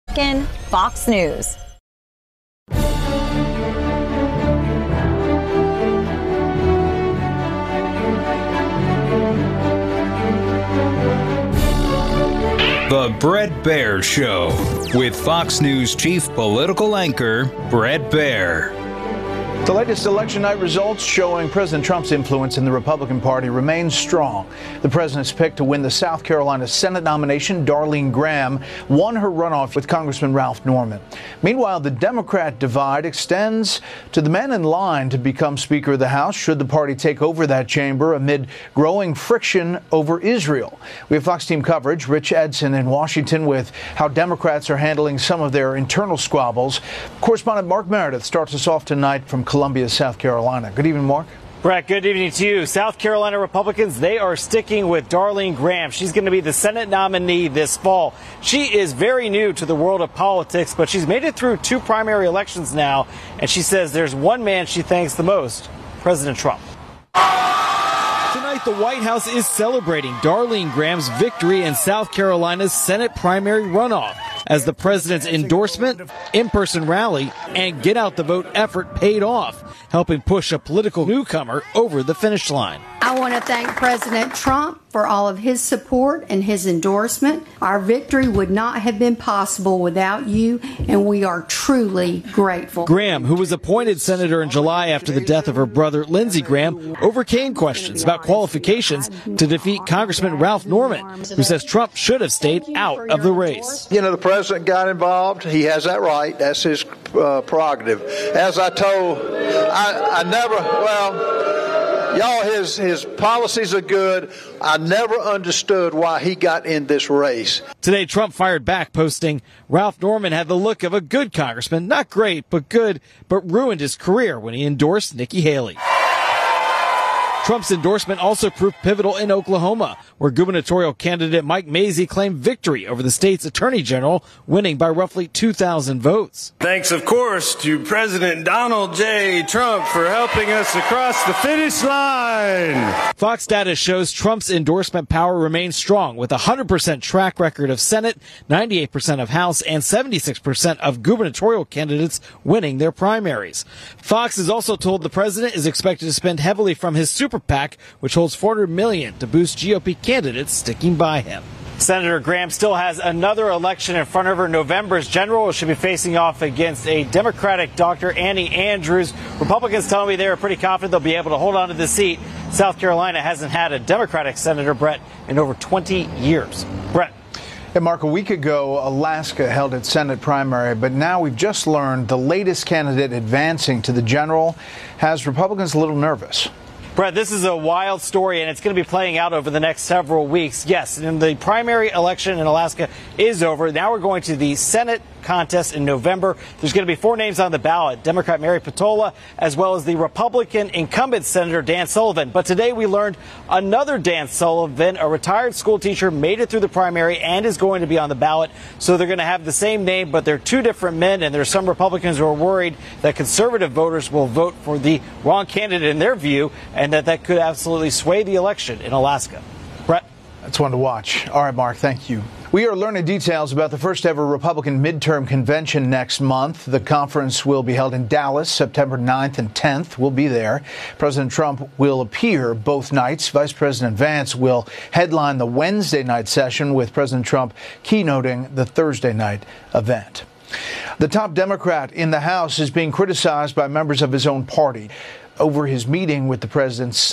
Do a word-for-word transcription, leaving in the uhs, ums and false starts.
Fox News. The Bret Baier Show with Fox News chief political anchor Bret Baier. The latest election night results showing President Trump's influence in the Republican Party remains strong. The president's pick to win the South Carolina Senate nomination, Darlene Graham, won her runoff with Congressman Ralph Norman. Meanwhile, the Democrat divide extends to the man in line to become Speaker of the House should the party take over that chamber amid growing friction over Israel. We have Fox team coverage. Rich Edson in Washington with how Democrats are handling some of their internal squabbles. Correspondent Mark Meredith starts us off tonight from Columbia, South Carolina. Good evening, Mark. Brett, good evening to you. South Carolina Republicans, they are sticking with Darlene Graham. She's going to be the Senate nominee this fall. She is very new to the world of politics, but she's made it through two primary elections now, and she says there's one man she thanks the most, President Trump. Tonight, the White House is celebrating Darlene Graham's victory in South Carolina's Senate primary runoff as the president's endorsement, in-person rally, and get-out-the-vote effort paid off, helping push a political newcomer over the finish line. I want to thank President Trump for all of his support and his endorsement. Our victory would not have been possible without you, and we are truly grateful. Graham, who was appointed senator in July after the death of her brother Lindsey Graham, overcame questions about qualifications to defeat Congressman Ralph Norman, who says Trump should have stayed out of the race. You know, the president got involved. He has that right. That's his uh, prerogative. As I told, I, I never, well, y'all, his, his policies are good. I never understood why he got in this race. Today, Trump fired back, posting, Ralph Norman had the look of a good congressman. Not great, but good, but ruined his career when he endorsed Nikki Haley. Trump's endorsement also proved pivotal in Oklahoma, where gubernatorial candidate Mike Mazzei claimed victory over the state's attorney general, winning by roughly two thousand votes. Thanks, of course, to President Donald J. Trump for helping us across the finish line. Fox data shows Trump's endorsement power remains strong, with a one hundred percent track record of Senate, ninety-eight percent of House, and seventy-six percent of gubernatorial candidates winning their primaries. Fox is also told the president is expected to spend heavily from his super PAC, which holds four hundred million dollars to boost G O P candidates sticking by him. Senator Graham still has another election in front of her. November's general should be facing off against a Democratic Doctor Annie Andrews. Republicans tell me they're pretty confident they'll be able to hold on to the seat. South Carolina hasn't had a Democratic senator, Brett, in over twenty years. Brett. Hey, Mark, a week ago, Alaska held its Senate primary, but now we've just learned the latest candidate advancing to the general has Republicans a little nervous. Brett, this is a wild story, and it's going to be playing out over the next several weeks. Yes, and the primary election in Alaska is over. Now we're going to the Senate contest in November. There's going to be four names on the ballot, Democrat Mary Peltola, as well as the Republican incumbent Senator Dan Sullivan. But today we learned another Dan Sullivan, a retired school teacher, made it through the primary and is going to be on the ballot. So they're going to have the same name, but they're two different men, and there's some Republicans who are worried that conservative voters will vote for the wrong candidate in their view, and that that could absolutely sway the election in Alaska. Brett? That's one to watch. All right, Mark, thank you. We are learning details about the first ever Republican midterm convention next month. The conference will be held in Dallas, September ninth and tenth. We'll be there. President Trump will appear both nights. Vice President Vance will headline the Wednesday night session, with President Trump keynoting the Thursday night event. The top Democrat in the House is being criticized by members of his own party over his meeting with the president's